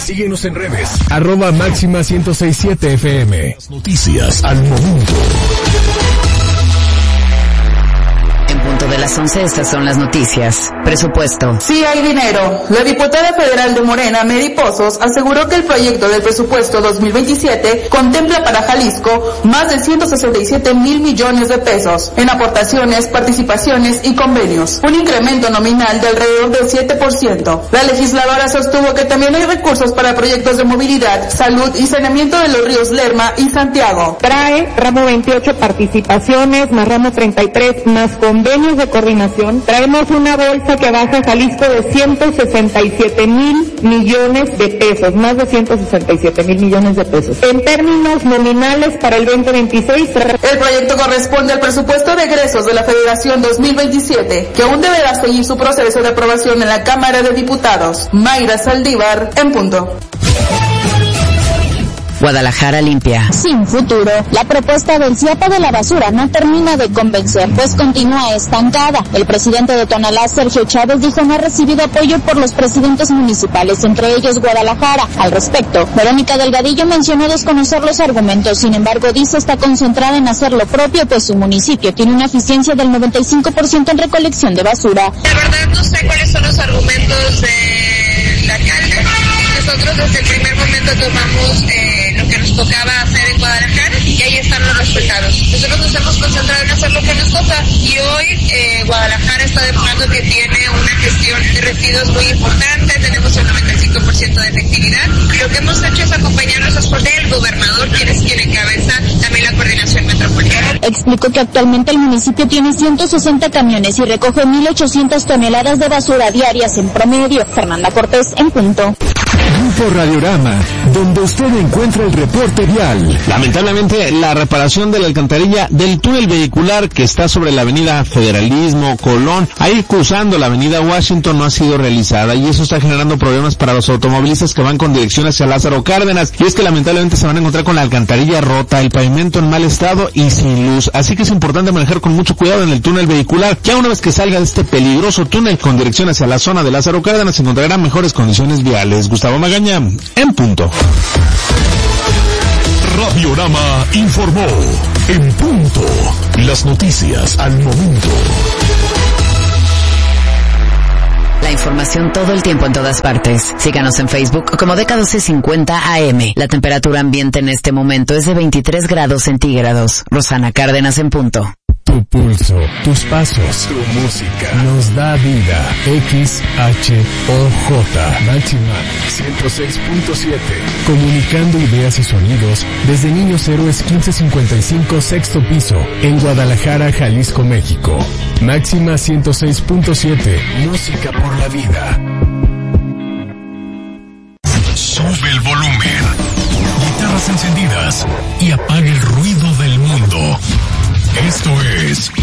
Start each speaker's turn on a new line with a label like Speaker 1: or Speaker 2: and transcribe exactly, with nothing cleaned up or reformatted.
Speaker 1: Síguenos en redes. Arroba Máxima ciento seis punto siete F M. Las noticias al momento.
Speaker 2: Punto de las once, estas son las noticias. Presupuesto.
Speaker 3: Sí hay dinero. La diputada federal de Morena, Mary Pozos, aseguró que el proyecto del presupuesto dos mil veintisiete contempla para Jalisco más de ciento sesenta y siete mil millones de pesos en aportaciones, participaciones y convenios, un incremento nominal de alrededor del siete por ciento. La legisladora sostuvo que también hay recursos para proyectos de movilidad, salud y saneamiento de los ríos Lerma y Santiago.
Speaker 4: Trae ramo veintiocho participaciones, más ramo treinta y tres, más convenios de coordinación. Traemos una bolsa que baja a Jalisco de ciento sesenta y siete mil millones de pesos, más de ciento sesenta y siete mil millones de pesos. En términos nominales para el veinte veintiséis,
Speaker 3: el proyecto corresponde al presupuesto de egresos de la Federación dos mil veintisiete, que aún deberá seguir su proceso de aprobación en la Cámara de Diputados. Mayra Saldívar, en punto.
Speaker 2: Guadalajara limpia.
Speaker 5: Sin futuro. La propuesta del CIAPA de la basura no termina de convencer, pues continúa estancada. El presidente de Tonalá, Sergio Chávez, dijo no ha recibido apoyo por los presidentes municipales, entre ellos Guadalajara. Al respecto, Verónica Delgadillo mencionó desconocer los argumentos, sin embargo dice está concentrada en hacer lo propio, pues su municipio tiene una eficiencia del noventa y cinco por ciento en recolección de basura.
Speaker 6: La verdad no sé cuáles son los argumentos del alcalde. Nosotros desde el primer momento tomamos eh, lo que nos tocaba hacer en Guadalajara y ahí están los resultados. Nosotros nos hemos concentrado en hacer lo que nos toca y hoy eh, Guadalajara está demostrando que tiene una gestión de residuos muy importante, tenemos el noventa y cinco por ciento de efectividad y lo que hemos hecho es acompañar los esfuerzos del gobernador, quien es quien encabeza también la coordinación metropolitana.
Speaker 5: Explicó que actualmente el municipio tiene ciento sesenta camiones y recoge mil ochocientas toneladas de basura diarias en promedio. Fernanda Cortés, en punto.
Speaker 1: Grupo Radiorama, donde usted encuentra el reporte vial.
Speaker 7: Lamentablemente, la reparación de la alcantarilla del túnel vehicular que está sobre la avenida Federalismo, Colón, ahí cruzando la avenida Washington, no ha sido realizada y eso está generando problemas para los automovilistas que van con dirección hacia Lázaro Cárdenas. Y es que lamentablemente se van a encontrar con la alcantarilla rota, el pavimento en mal estado y sin luz. Así que es importante manejar con mucho cuidado en el túnel vehicular. Ya una vez que salga de este peligroso túnel con dirección hacia la zona de Lázaro Cárdenas, se encontrarán mejores condiciones viales. Gustavo Magaña, en punto.
Speaker 1: Radiorama informó. En punto. Las noticias al momento.
Speaker 2: La información todo el tiempo en todas partes. Síganos en Facebook como D K doce cincuenta A M. La temperatura ambiente en este momento es de veintitrés grados centígrados. Rosana Cárdenas, en punto.
Speaker 1: Tu pulso, tus pasos, tu música nos da vida. X H O J Máxima ciento seis punto siete. Comunicando ideas y sonidos desde Niños Héroes quince cincuenta y cinco, sexto piso, en Guadalajara, Jalisco, México. Máxima ciento seis punto siete. Música por la vida. Sube el volumen. Guitarras encendidas y apaga el ruido del mundo. Esto es